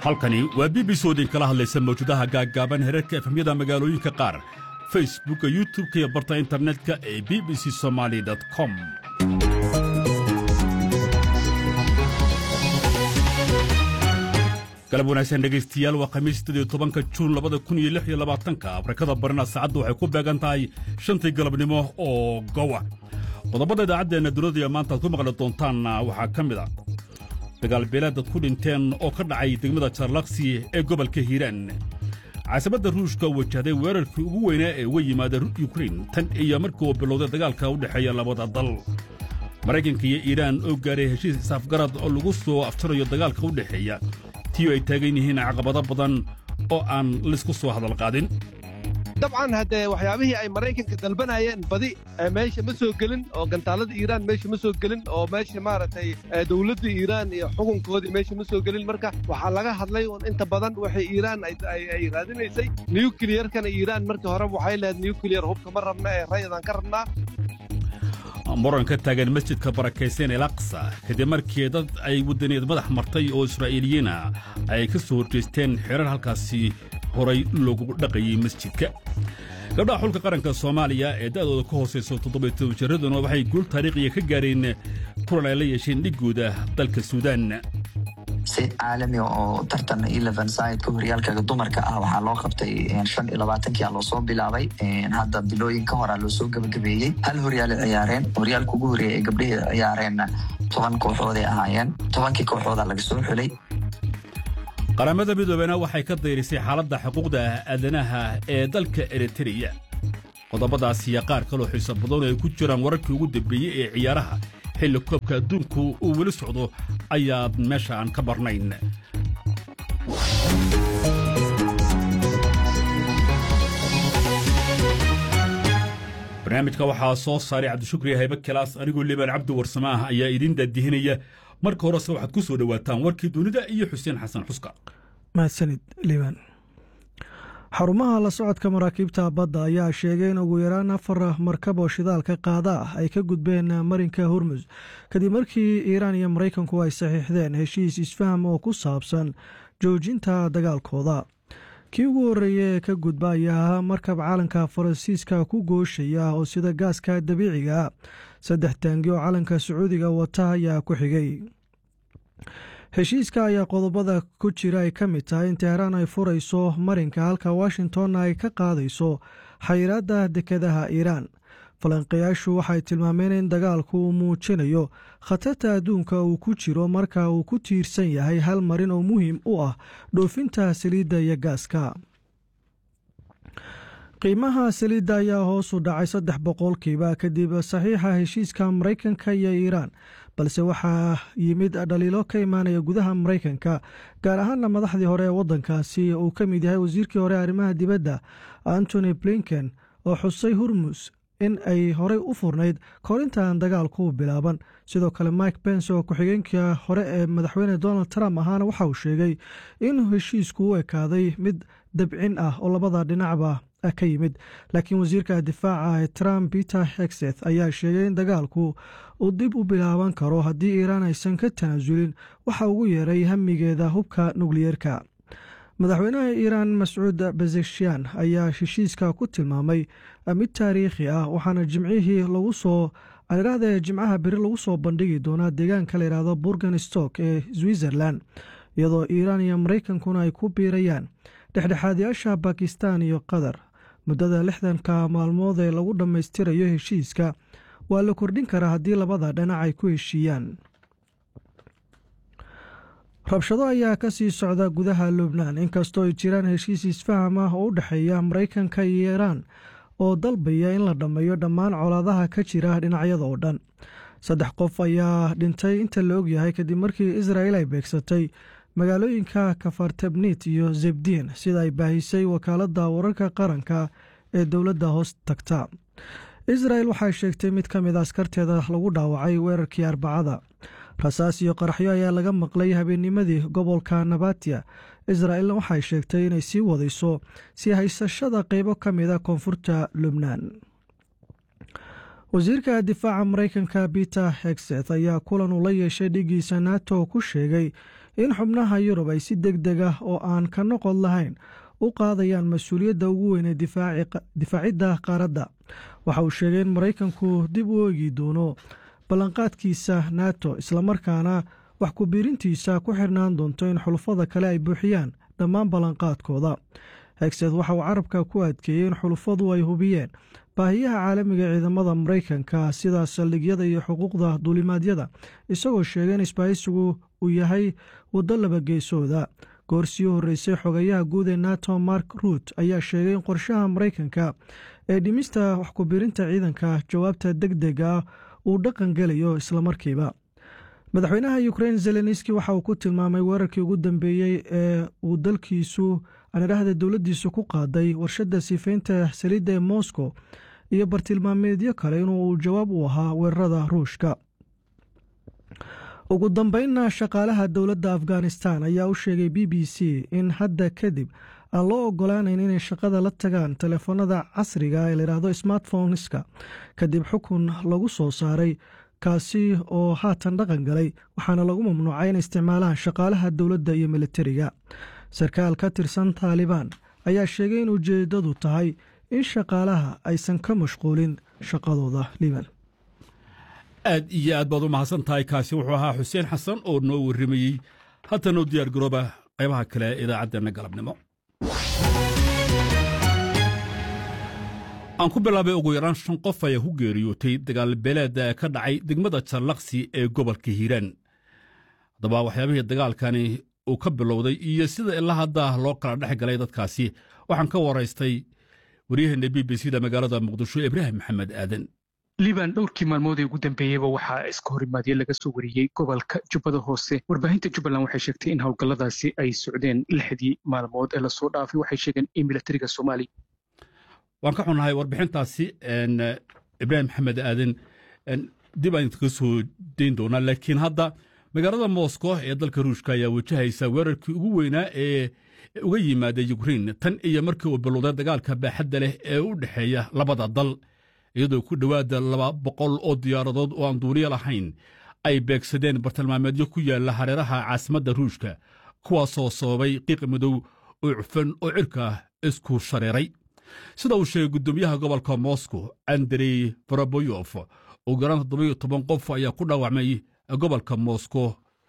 halkani waa BBC oo idinkala hadlaysa mawjadaha gaaggaaban heerarka efemyada magaalooyinka qaar facebooka youtube-ka iyo barta internetka ee bbcsomali.com. galab wanaagsan dhegaystayaal, waa khamiis 17 juun 2026 afrikada barina saacaddu waxay ku beegan tahay 5 galabnimo oo gowa. qodobada idaacaddeena dunida maanta aad ku maqli doontaan waxaa ka mid ah dagaal beeleed dad ku dhinteen oo ka dhacay degmada Jarlaksi ee gobolka Hiiraan. caasimadda Ruushka wajahday weerarkii ugu weynaa ee uga yimaada Ukraine tan iyo markii uu bilowday dagaalka u dhexeeya labada dal. Maraykanka iyo Iiraan oo gaaray heshiis isafgarad oo lagu soo aftirayo dagaalka u dhexeeya tiyo ay taagan yihiin caqabado badan oo aan laisku soo hadal qaadin. dabcan haddee waxyaabihii ay maraykanka dalbanayeen badi meesha ma soo gelin oo gantaalada iiraan meesha ma soo gelin oo meesha maaragtay dawladda iiraan iyo xukunkoodii meesha ma soo gelin. marka waxaa laga hadlay un inta badan waxay iiraan ay raadinaysay nukliyeerkana iiraan markii hore waxay lahayd nukliyar hubka ma rabna ee rayadaan ka rabnaa. muran ka taagan masjidka barakaysan El Aqsa kadib markii dad ay waddaneed madax martay oo Israa'iiliyiina ay ka soo horjeesteen xeerar halkaasi horay loogu dhaqayay masjidka. gabdhaha xulka qaranka Soomaaliya ee da'dooda ka hooseyso 17 jiraduna waxay guul taariikhiya ka gaareen kulan ay la yeesheen dhigooda dalka Suudaan. si caalami oo tartan 11 side horyaalka dumarka ah waxaa loo qabtay 25kii loo soo bilaabay hadda bilooyin ka hor loo soo gabagabeeyay hal horyaal ciyaareen horyaalka ugu horeeyay ee gabdhaha ciyaareen 10 kooxood ay ahaayeen 10kii kooxood laga soo xulay. qaramada midoobena waxay ka dayrisay xaaladda xuquuqda aadanaha ee dalka Eritrea. qodobadaas iyo qaar kaloo xiiso badan ay ku jiraan wararkii ugu dambeeyay ee ciyaaraha xilli koobka adduunku uu weli socdo ayaad meesha aan ka barnayn. barnaamijka waxaa soo saaray cabdishukri haybe kalaas, anigoo liibaan cabdi warsamaah ayaa idin daadihinaya. marka horese waxaad ku soo dhowaataan warkii dunida iyo xuseen xasan xuska. mahadsanid liibaan. xarumaha la socodka maraakiibta badda ayaa sheegay in ugu yaraan 4 markab oo shidaalka qaada ah ay ka gudbeen marinka Hormuz kadib markii Iiraan iyo Maraykanku ay saxiixdeen heshiis isfaham oo ku saabsan joojinta dagaalkooda. kii ugu horreeyay ka gudba ayaa markab calanka Faransiiska ku gooshaya oo sida gaaska dabiiciga 3 taangi oo calanka Sacuudiga wata ayaa ku xigay. heshiiska ayaa qodobada ku jira ay ka mid tahay in Teheraan ay furayso marinka halka Washington ay ka qaadayso xayiraadda dekedaha Iiraan. falanqayaashu waxay tilmaameen in dagaalku uu muujinayo khatarta adduunka uu ku jiro marka uu ku tiirsan yahay hal marin oo muhiim u ah dhoofinta saliidda iyo gaaska. qiimaha saliidda ayaa hoos u dhacay 3% kadib saxiixa heshiiska Maraykanka iyo Iiraan, balse waxaa yimid dhaliilo ka imaanaya gudaha Maraykanka, gaar ahaan madaxdii hore ee waddankaasi uu ka mid yahay wasiirkii hore arrimaha dibadda Antony Blinken oo xusay Hormuz in ay horey u furnayd korintan dagaalku bilaaban. sidoo kale Mike Pence oo ku-xigeenka hore ee madaxweyne Donald Trump ahaana waxa uu sheegay in heshiisku u ekaaday mid dabcin ah oo labada dhinacba ka yimid. laakiin wasiirka difaaca ee Trump Peter Hegseth ayaa sheegay in dagaalku uu dib u bilaaban karo haddii Iiraan aysan ka tanaasulin waxa ugu yeeray hamigeeda hubka nukliyeerka. madaxweynaha Iiraan Mascuud Pezeshkian ayaa heshiiska ku tilmaamay mid taariikhi ah, waxaana jimcaha beri lagu soo bandhigi doonaa deegaanka la yidhaahdo Burgenstock ee Switzerland, iyadoo Iiraan iyo Maraykankuna ay ku biirayaan dhexdhexaadyaasha Bakistan iyo Qatar. muddada 60 maalmood ee lagu dhammaystirayo heshiiska waa la kordhin karaa haddii labada dhinac ay ku heshiiyaan. rabshado ayaa ka sii socda gudaha Lubnaan inkastoo ay jiraan heshiis isfaham ah oo u dhexeeya Maraykanka iyo Iiraan oo dalbaya in la dhammeeyo dhammaan colaadaha ka jira dhinacyada oo dhan. 3 qof ayaa dhintay inta la ogyahay kadib markii Israa'iil ay beegsatay magaalooyinka Kafartebnit iyo Zebdiin sida ay baahisay wakaaladda wararka qaranka ee dowladda hoos tagta. Israa'iil waxay sheegtay mid ka mid ah askarteeda lagu dhaawacay weerarkii Arbacada. rasaas iyo qaraxyo ayaa laga maqlay habeennimadii gobolka Nabatia. Israa'iilna waxay sheegtay inay sii wadayso sii haysashada qaybo ka mid ah koonfurta Lubnaan. wasiirka difaaca Maraykanka Peter Hegseth ayaa kulan ula yeeshay dhigiisa NATO ku sheegay in xubnaha yurub ay si deg deg ah oo aan ka noqod lahayn u qaadayaan mas-uuliyadda ugu weyn ee difaacidda qaaradda. waxa uu sheegay in maraykanku dib u eegi doono ballanqaadkiisa nato islamarkaana wax ku biirintiisa ku xirnaan doonto in xulufada kale ay buuxiyaan dhammaan ballanqaadkooda. Hegseth waxa uu carabka ku adkeeyey in xulufadu ay hubiyeen baahiyaha caalamiga ee ciidamada maraykanka sida saldhigyada iyo xuquuqda duulimaadyada, isagoo sheegay in isbaahisigu uu yahay waddo labageesooda. goor sii horreysay xogayaha guud ee nato mark ruut ayaa sheegay in qorshaha maraykanka ee dhimista wax ku biirinta ciidanka jawaabta deg dega uu dhaqan gelayo islamarkiiba. madaxweynaha ukrain zelenski waxa uu ku tilmaamay weerarkii ugu dambeeyey ee uu dalkiisu anidhahda dowladdiisu ku qaaday warshadda sifaynta saliidda ee moscow iyo bartilmaameedyo kale inuu jawaab u ahaa weerarada ruushka. ugu dambeynna shaqaalaha dowladda afghanistan ayaa u sheegay b b c in hadda kadib aan loo ogolaanayn inay shaqada la tagaan telefoonada casriga ee layidhaahdo smartphoneska kadib xukun lagu soo saaray kaasi oo haatan dhaqan galay, waxaana lagu mamnuucay inay isticmaalaan shaqaalaha dowladda iyo militariga. sarkaal ka tirsan taalibaan ayaa sheegay in ujeeddadu tahay in shaqaalaha aysan ka mashquulin shaqadooda. liban aad iyo aad baad u mahadsan tahay. kaasi wuxuu ahaa xuseen xasan oo noo warramayey. haatan u diyaar garooba qaybaha kale ee idaacaddeena galabnimo. aan ku bilaabay ugu yaraan 5 qof ayaa ku geeriyootay dagaal beeleeda ka dhacay degmada Jallaqsi ee gobolka Hiiraan. haddaba waxyaabihii dagaalkani uu ka bilowday iyo sida ilaa hadda loo kala dhex galay dadkaasi waxaan ka waraystay waryaheena BBC-da magaalada Muqdisho Ibraahim Maxamed Aadan. liban dhowrkii maalmood ee ugu dambeeyeyba waxaa iska horimaadyo laga soo wariyey gobolka jubbada hoose. warbaahinta jubbaland waxay sheegtay in howlgalladaasi ay socdeen 6 maalmood ee lasoo dhaafay. waxay sheegeen in militariga Soomaaliya waan ka xunahay warbixintaasi Ibraahim Maxamed Aadan dib ayaan ka soo deyn doonaa. laakiin hadda magaalada Moscow ee dalka Ruushka ayaa wajahaysa weerarkii ugu weynaa ee uga yimaaday Ukraine tan iyo markii uu bilowday dagaalka baaxadda leh ee u dhexeeya labada dal, iyadoo ku dhowaada 200 oo diyaaradood oo aan duuliye lahayn ay beegsadeen bartilmaameedyo ku yaala hareeraha caasimadda Ruushka, kuwaasoo sababay qiiq madow oo cufan oo cirka isku shareeray. sida uu sheegay gudoomiyaha gobolka Moscow Andrey Voroboyov, ugu yaraan 17 qof ayaa ku dhaawacmay gobolka Moscow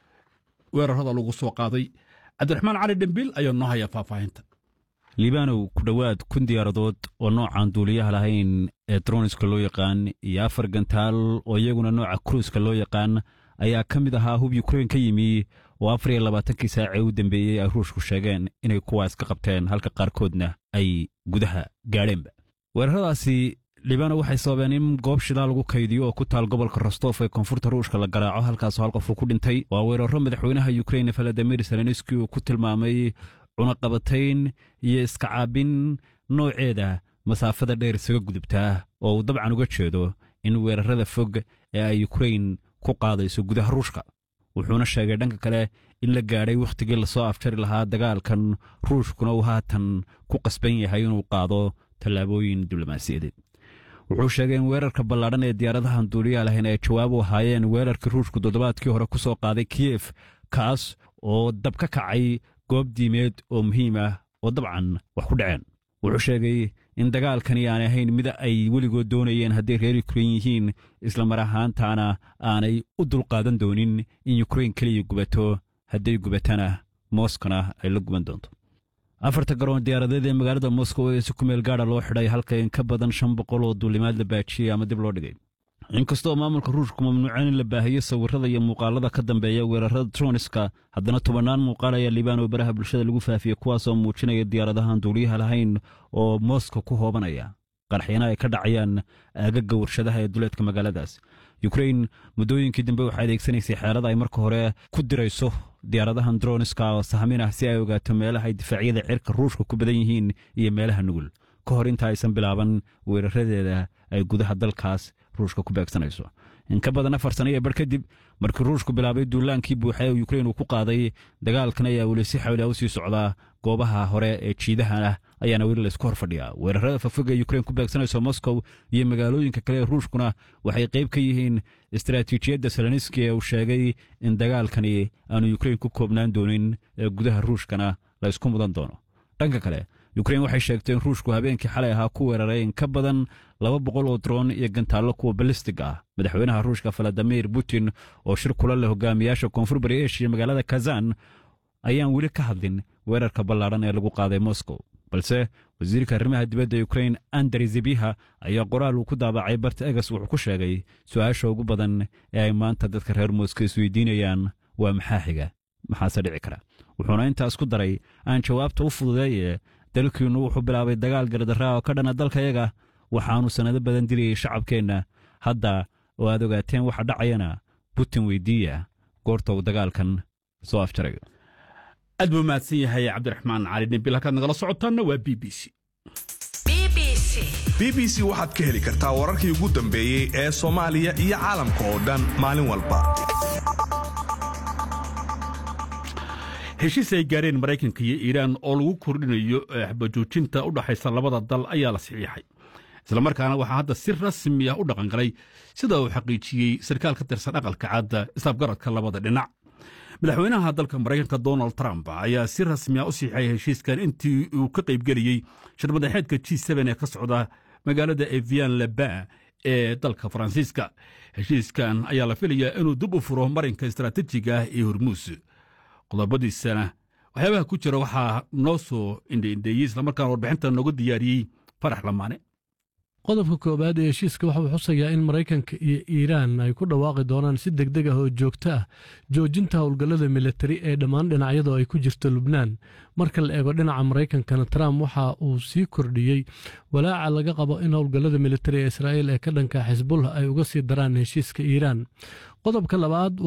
weerarada lagu soo qaaday. cabdiraxmaan cali dhimbil ayaa noo haya faahfaahinta. liibanow ku dhowaad 1,000 diyaaradood oo noocaan duuliyaha lahayn ee droniska loo yaqaan iyo 4 gantaal oo iyaguna nooca cruiska loo yaqaan ayaa ka mid ahaa hub Ukraine ka yimi oo 24 saac u dambeeyey ay Ruushku sheegeen inay kuwaas ka qabteen, halka qaarkoodna ay gudaha gaadheenba. weeraradaasi liibanow waxay sababeen in goob shidaal lagu kaydiyo oo ku taal gobolka Rostov ee koonfurta Ruushka la garaaco, halkaasoo 1 qof ku dhintay. waa weeraro madaxweynaha Ukraine Volodymyr Zelensky uu ku tilmaamay cunaqabatayn iyo iska caabin nooceeda masaafada dheer isaga gudubtaa, oo uu dabcan uga jeedo in weerarada fog ee ay Ukraine ku qaadayso gudaha Ruushka. wuxuuna sheegay dhanka kale in la gaadhay wakhtigii lasoo afjari lahaa dagaalkan, Ruushkuna uu haatan ku qasban yahay inuu qaado tallaabooyin diblomaasiyadeed. wuxuu sheegay in weerarka ballaadhan ee diyaaradahan duuliyaha lahayn ay jawaab u ahaayeen weerarkii Ruushku toddobaadkii hore ku soo qaaday Kiev, kaas oo dab ka kacay goob diimeed oo muhiim ah oo dabcan wax ku dhaceen. wuxuu sheegay in dagaalkani aan ahayn mid ay weligood doonayeen hadday reer Ukraine yihiin, isla mar ahaantaana aanay u dulqaadan doonin in Ukraine keliya gubato, hadday gubatana Moskowna ay la guban doonto. 4 garoon diyaaradeed ee magaalada Moscow ee si ku meel gaara loo xidhay, halka in ka badan 500 oo duulimaad la baajiyey ama dib loo dhigay. inkastoo maamulka Ruushku mamnuuceen in la baahiyo sawirrada iyo muuqaalada ka dambeeya weerarada droniska, haddana 10 muuqaal ayaa liibanow baraha bulshada lagu faafiyey kuwaasoo muujinaya diyaaradahan duuliyaha lahayn oo Moscow ku hoobanaya, qarxiyana ay ka dhacayaan aagaga warshadaha ee duleedka magaaladaas. Ukraine muddooyinkii dambe waxay adeegsanaysay xeelad ay marka hore ku dirayso diyaaradahan droniska oo sahmin ah si ay ogaato meelaha ay difaacyada cirka Ruushka ku badan yihiin iyo meelaha nugul, ka hor inta aysan bilaaban weeraradeeda ay gudaha dalkaas Ruushka ku beegsanayso. in ka badan 4 sano iyo bar kadib markii ruushku bilaabay duulaankii buuxay ee Ukraine uu ku qaaday dagaalkan ayaa weli si xawli ah u sii socda goobaha hore ee jiidaha ayaana weli la isku horfadhiyaa weerarada fafoga Ukraine ku beegsanayso Moscow iyo magaalooyinka kale ee ruushkuna waxay qayb ka yihiin istiraatiijiyadda Zelensky ee uu sheegay in dagaalkani aanu Ukraine ku koobnaan doonin gudaha ruushkana la isku mudan doono dhanka kale Ukraine waxay sheegtay in ruushku habeenkii xalay ahaa ku weeraray in ka badan 200 oo drone iyo gantaalo kuwa ballistic ah madaxweynaha ruushka Vladimir Putin oo shir kula leh hogaamiyaasha koonfur bari Asia magaalada Kazan ayaan weli ka hadlin weerarka ballaaran ee lagu qaaday Moscow balse wasiirka arrimaha dibadda Ukraine Andriy Sybiha ayaa qoraal uu ku daabacay barta X wuxuu ku sheegay su'aasha ugu badan ee ay maanta dadka reer Moscow isweydiinayaan waa maxaa xiga maxaa dhici kara wuxuuna intaas ku daray aan jawaabta u fududeeyay dalkiinu wuxuu bilaabay dagaal gardarraa oo ka dhana dalkayaga waxaanu sanado badan diliyay shacabkeenna hadda oo aad ogaateen waxa dhacayana Putin weydiiya goorta uu dagaalkan soo afjaray aad buu mahadsan yahay Cabdiraxmaan Cali Nabil halkaad nagala socotaana waa BBC waxaad ka heli kartaa wararkii ugu dambeeyay ee Soomaaliya iyo caalamka oo dhan maalin walba heshiis ay gaareen Mareykanka iyo Iiraan oo lagu kordhinayo xabajoojinta u dhaxaysa labada dal ayaa la saxiixay isla markaana waxaa hadda si rasmi ah u dhaqan galay sida uu xaqiijiyay sarkaal ka tirsan aqalka caadda isabgaradka labada dhinac madaxweynaha dalka Mareykanka Donald Trump ayaa si rasmi ah u saxiixay heshiiskan intii uu ka qayb galiyay shirmadaxeedka G7 ee ka socda magaalada Evian-le-Bain ee dalka Faransiiska heshiiskan ayaa la filayaa inuu dib u furo marinka istiraatiijiga ah ee Hormuz qodobadiisana waxyaabaha ku jira waxaa noo soo indheeyey isla markaana warbixinta noogu diyaariyey Farax Lamaane qodobka koobaad ee heshiiska waxa uu xusayaa in Mareykanka iyo Iiraan ay ku dhawaaqi doonaan si degdeg ah oo joogto ah joojinta howlgallada militari ee dhammaan dhinacyada ay ku jirto Lubnaan marka la eego dhinaca Mareykankana Trump waxa uu sii kordhiyey walaaca laga qabo in howlgallada militari ee Israa'iil ee ka dhanka Xisbullah ay uga sii daraan heshiiska Iiraan qodobka labaad